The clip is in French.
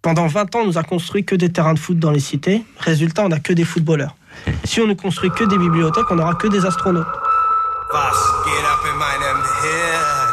Pendant 20 ans, on nous a construit que des terrains de foot dans les cités. Résultat, on n'a que des footballeurs. Si on ne construit que des bibliothèques, on n'aura que des astronautes.